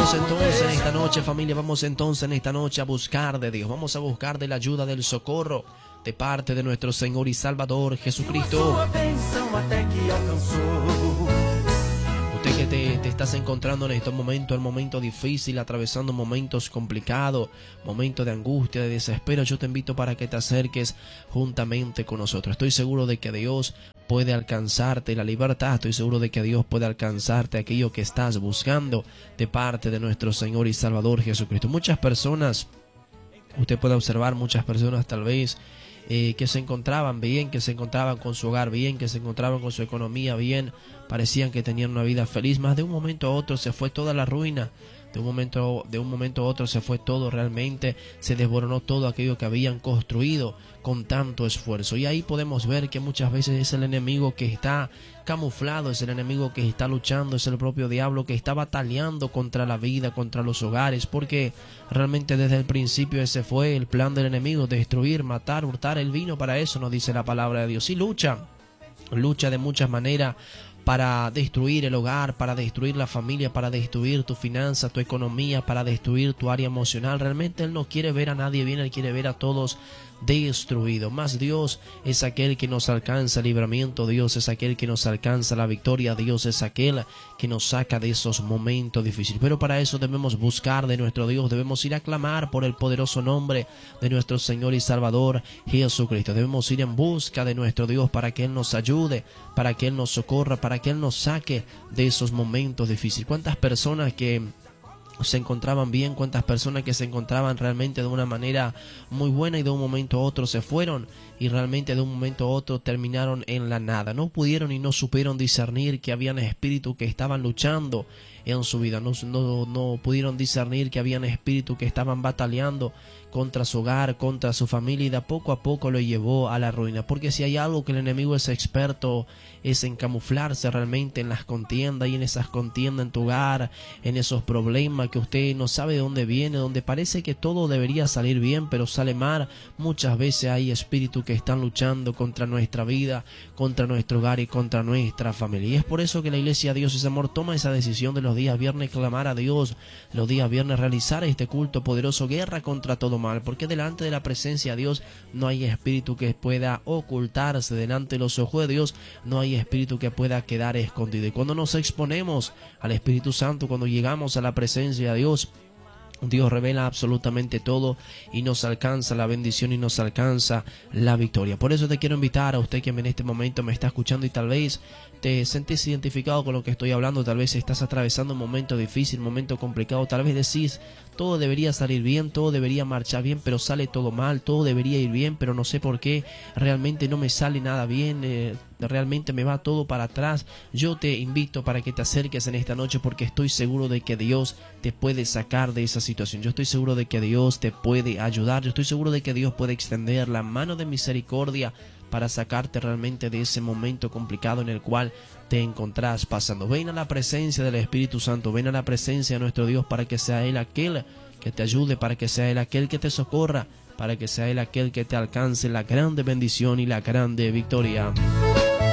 Vamos entonces en esta noche, familia, vamos entonces en esta noche a buscar de Dios. Vamos a buscar de la ayuda, del socorro de parte de nuestro Señor y Salvador Jesucristo. Usted que te estás encontrando en estos momentos, el momento difícil, atravesando momentos complicados, momentos de angustia, de desespero, yo te invito para que te acerques juntamente con nosotros. Estoy seguro de que Dios puede alcanzarte la libertad. Estoy seguro de que Dios puede alcanzarte aquello que estás buscando de parte de nuestro Señor y Salvador Jesucristo. Muchas personas, usted puede observar muchas personas tal vez que se encontraban bien, que se encontraban con su hogar bien, que se encontraban con su economía bien, parecían que tenían una vida feliz, mas de un momento a otro se fue toda la ruina. De un momento a otro se fue todo, realmente se desboronó todo aquello que habían construido con tanto esfuerzo. Y ahí podemos ver que muchas veces es el enemigo que está camuflado, es el enemigo que está luchando, es el propio diablo que está bataleando contra la vida, contra los hogares, porque realmente desde el principio ese fue el plan del enemigo: destruir, matar, hurtar. Él vino para eso, nos dice la palabra de Dios. Y lucha de muchas maneras para destruir el hogar, para destruir la familia, para destruir tu finanza, tu economía, para destruir tu área emocional. Realmente Él no quiere ver a nadie bien, Él quiere ver a todos destruidos. Mas Dios es aquel que nos alcanza el libramiento, Dios es aquel que nos alcanza la victoria, Dios es aquel que nos saca de esos momentos difíciles. Pero para eso debemos buscar de nuestro Dios, debemos ir a clamar por el poderoso nombre de nuestro Señor y Salvador Jesucristo. Debemos ir en busca de nuestro Dios para que Él nos ayude, para que Él nos socorra, para que Él nos saque de esos momentos difíciles. ¿Cuántas personas que se encontraban bien, cuántas personas que se encontraban realmente de una manera muy buena y de un momento a otro se fueron y realmente de un momento a otro terminaron en la nada? No pudieron y no supieron discernir que habían espíritus que estaban luchando en su vida, no pudieron discernir que habían espíritus que estaban bataleando contra su hogar, contra su familia, y de poco a poco lo llevó a la ruina. Porque si hay algo que el enemigo es experto, es en camuflarse realmente en las contiendas, y en esas contiendas en tu hogar, en esos problemas que usted no sabe de dónde viene, donde parece que todo debería salir bien pero sale mal. Muchas veces hay espíritus que están luchando contra nuestra vida, contra nuestro hogar y contra nuestra familia. Y es por eso que la Iglesia Dios es Amor toma esa decisión de los días viernes clamar a Dios, los días viernes realizar este culto poderoso, guerra contra todo mal, porque delante de la presencia de Dios no hay espíritu que pueda ocultarse, delante de los ojos de Dios no hay espíritu que pueda quedar escondido. Y cuando nos exponemos al Espíritu Santo, cuando llegamos a la presencia de Dios, Dios revela absolutamente todo y nos alcanza la bendición y nos alcanza la victoria. Por eso te quiero invitar a usted que en este momento me está escuchando y tal vez te sentís identificado con lo que estoy hablando, tal vez estás atravesando un momento difícil, un momento complicado, tal vez decís: todo debería salir bien, todo debería marchar bien, pero sale todo mal, todo debería ir bien, pero no sé por qué, realmente no me sale nada bien, realmente me va todo para atrás. Yo te invito para que te acerques en esta noche, porque estoy seguro de que Dios te puede sacar de esa situación. Yo estoy seguro de que Dios te puede ayudar, yo estoy seguro de que Dios puede extender la mano de misericordia para sacarte realmente de ese momento complicado en el cual te encontrás pasando. Ven a la presencia del Espíritu Santo, ven a la presencia de nuestro Dios para que sea Él aquel que te ayude, para que sea Él aquel que te socorra, para que sea Él aquel que te alcance la grande bendición y la grande victoria.